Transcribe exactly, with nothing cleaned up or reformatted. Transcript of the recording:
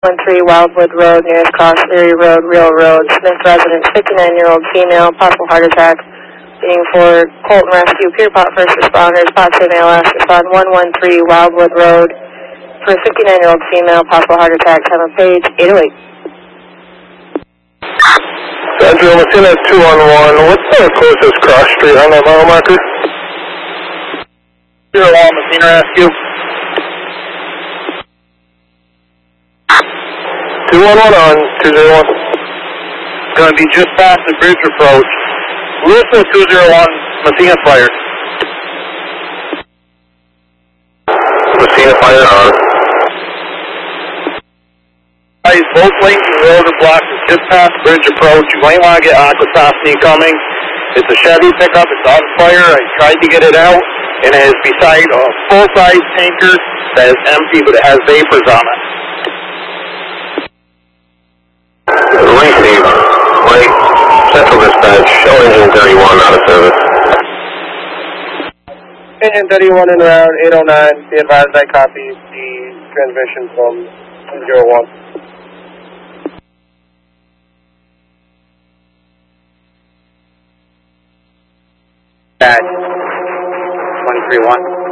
one three Wildwood Road, nearest cross, Leary Road, Real Road, Smith residence, fifty-nine-year-old female, possible heart attack, being for Colton Rescue, Pierpont First Responders, Pot City, last respond, one one three Wildwood Road, for a fifty-nine-year-old female, possible heart attack, time of page, eight oh eight. Central Messina two one one, what's the closest cross street on that mile marker? zero one Messina Rescue. two one one on two zero one. It's going to be just past the bridge approach. Louisville two zero one, Messina Fire. Messina Fire on. Guys, both lanes of the road are blocked. It's just past the bridge approach. You might want to get Aquasofty coming. It's a Chevy pickup. It's on fire. I tried to get it out, and it is beside a full-size tanker that is empty, but it has vapors on it. Receive. Wait. Central Dispatch. Show engine thirty-one out of service. Engine thirty-one in route eight oh nine. Be advised I copy the transmission from zero one. twenty-three one.